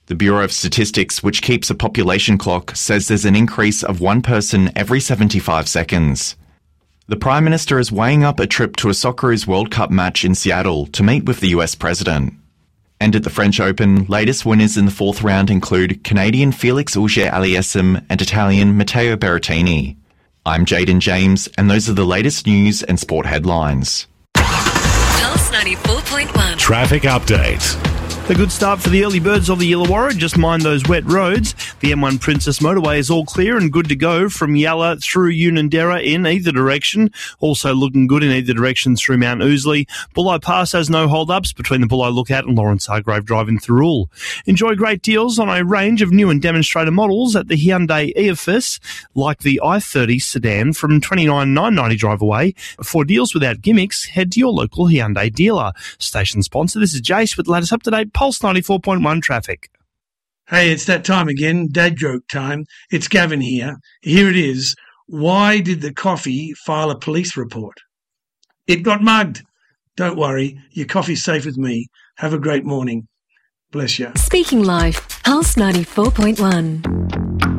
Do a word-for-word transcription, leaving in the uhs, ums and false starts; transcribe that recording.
The Bureau of Statistics, which keeps a population clock, says there's an increase of one person every seventy-five seconds. The Prime Minister is weighing up a trip to a Socceroos World Cup match in Seattle to meet with the U S President. And at the French Open, latest winners in the fourth round include Canadian Felix Auger-Aliassime and Italian Matteo Berrettini. I'm Jaden James, and those are the latest news and sport headlines. Pulse ninety-four point one. Traffic update. A good start for the early birds of the Illawarra. Just mind those wet roads. The M one Princess Motorway is all clear and good to go from Yalla through Unanderra in either direction. Also looking good in either direction through Mount Ousley. Bulli Pass has no hold-ups between the Bulli Lookout and Lawrence Hargrave Drive in Thirroul. Enjoy great deals on a range of new and demonstrator models at the Hyundai Eofus, like the i thirty sedan from twenty-nine thousand nine hundred ninety drive away. For deals without gimmicks, head to your local Hyundai dealer. Station sponsor, this is Jace with the latest up-to-date Pulse ninety-four point one traffic. Hey, it's that time again, dad joke time. It's Gavin here. Here it is. Why did the coffee file a police report? It got mugged. Don't worry, your coffee's safe with me. Have a great morning. Bless you. Speaking Life, Pulse ninety-four point one.